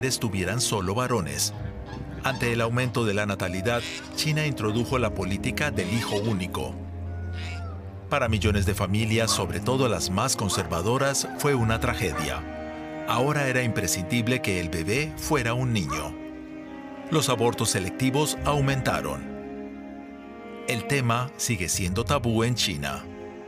tuvieran solo varones. Ante el aumento de la natalidad, China introdujo la política del hijo único. Para millones de familias, sobre todo las más conservadoras, fue una tragedia. Ahora era imprescindible que el bebé fuera un niño. Los abortos selectivos aumentaron. El tema sigue siendo tabú en China.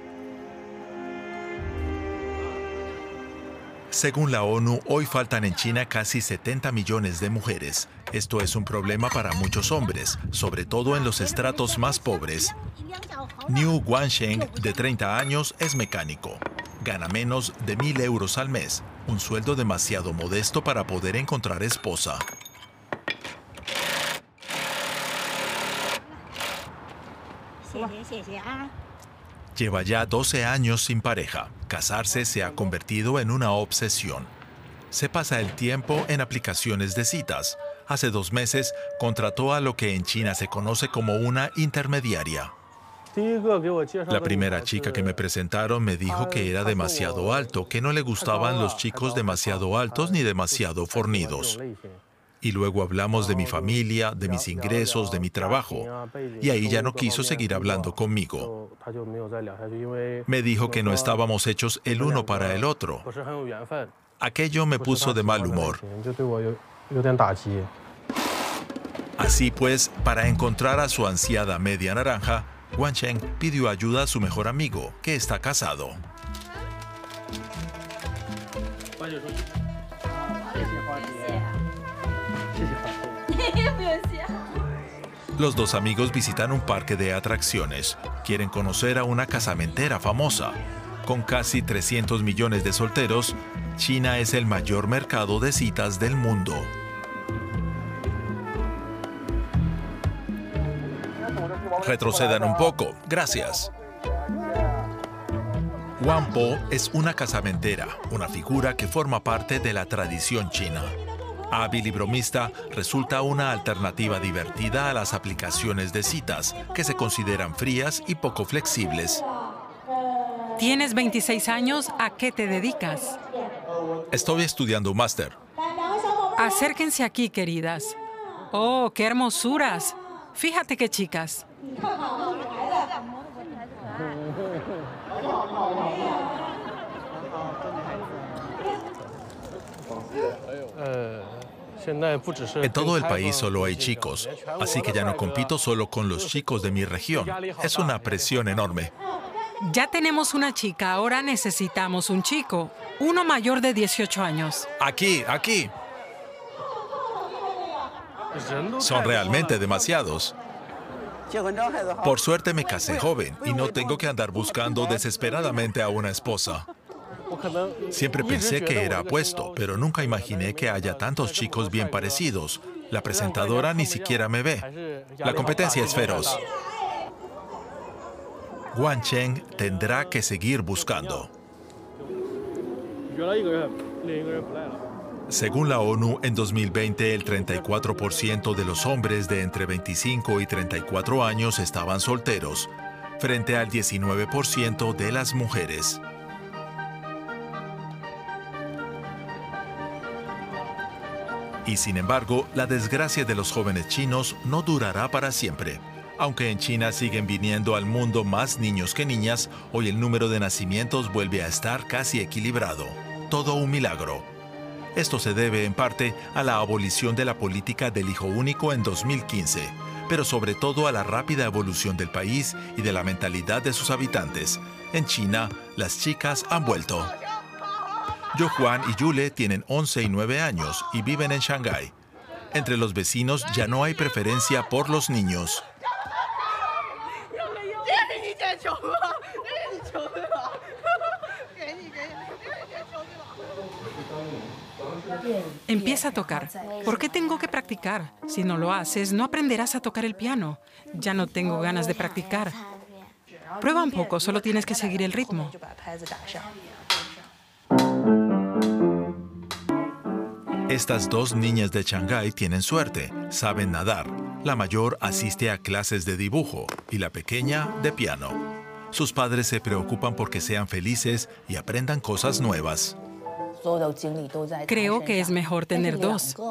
Según la ONU, hoy faltan en China casi 70 millones de mujeres. Esto es un problema para muchos hombres, sobre todo en los estratos más pobres. Niu Guansheng, de 30 años, es mecánico. Gana menos de 1.000 euros al mes, un sueldo demasiado modesto para poder encontrar esposa. Lleva ya 12 años sin pareja. Casarse se ha convertido en una obsesión. Se pasa el tiempo en aplicaciones de citas. Hace 2 meses contrató a lo que en China se conoce como una intermediaria. La primera chica que me presentaron me dijo que era demasiado alto, que no le gustaban los chicos demasiado altos ni demasiado fornidos. Y luego hablamos de mi familia, de mis ingresos, de mi trabajo. Y ahí ya no quiso seguir hablando conmigo. Me dijo que no estábamos hechos el uno para el otro. Aquello me puso de mal humor. Así pues, para encontrar a su ansiada media naranja, Guansheng pidió ayuda a su mejor amigo, que está casado. Los dos amigos visitan un parque de atracciones. Quieren conocer a una casamentera famosa. Con casi 300 millones de solteros, China es el mayor mercado de citas del mundo. Retrocedan un poco, gracias. Wang Po es una casamentera, una figura que forma parte de la tradición china. Hábil y bromista, resulta una alternativa divertida a las aplicaciones de citas, que se consideran frías y poco flexibles. Tienes 26 años, ¿a qué te dedicas? Estoy estudiando un máster. Acérquense aquí, queridas. ¡Oh, qué hermosuras! Fíjate qué chicas. En todo el país solo hay chicos, así que ya no compito solo con los chicos de mi región. Es una presión enorme. Ya tenemos una chica, ahora necesitamos un chico. Uno mayor de 18 años. Aquí. Son realmente demasiados. Por suerte me casé joven y no tengo que andar buscando desesperadamente a una esposa. Siempre pensé que era apuesto, pero nunca imaginé que haya tantos chicos bien parecidos. La presentadora ni siquiera me ve. La competencia es feroz. Guansheng tendrá que seguir buscando. Según la ONU, en 2020 el 34% de los hombres de entre 25 y 34 años estaban solteros, frente al 19% de las mujeres. Y sin embargo, la desgracia de los jóvenes chinos no durará para siempre. Aunque en China siguen viniendo al mundo más niños que niñas, hoy el número de nacimientos vuelve a estar casi equilibrado. Todo un milagro. Esto se debe en parte a la abolición de la política del hijo único en 2015, pero sobre todo a la rápida evolución del país y de la mentalidad de sus habitantes. En China, las chicas han vuelto. Yo Juan y Yule tienen 11 y 9 años y viven en Shanghái. Entre los vecinos ya no hay preferencia por los niños. Empieza a tocar. ¿Por qué tengo que practicar? Si no lo haces, no aprenderás a tocar el piano. Ya no tengo ganas de practicar. Prueba un poco, solo tienes que seguir el ritmo. Estas dos niñas de Shanghái tienen suerte, saben nadar. La mayor asiste a clases de dibujo y la pequeña de piano. Sus padres se preocupan porque sean felices y aprendan cosas nuevas. Creo que es mejor tener dos.